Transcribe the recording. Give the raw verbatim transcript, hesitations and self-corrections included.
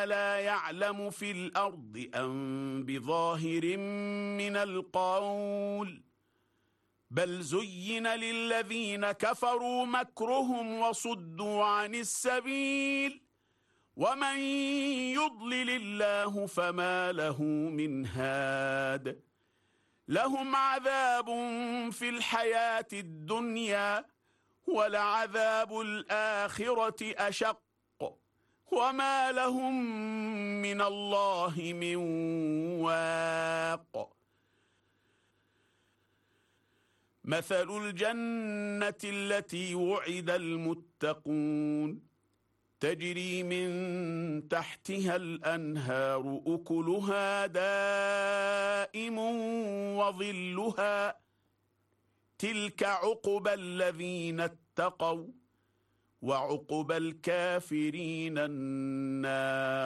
لا يعلم في الأرض أم بظاهر من القول بل زين للذين كفروا مكرهم وصدوا عن السبيل ومن يضلل الله فما له من هاد لهم عذاب في الحياة الدنيا ولعذاب الآخرة أشق وما لهم من الله من واق مثل الجنة التي وعد المتقون تجري من تحتها الأنهار أكلها دائم وظلها تلك عقبى الذين اتقوا وعقبى الكافرين النار.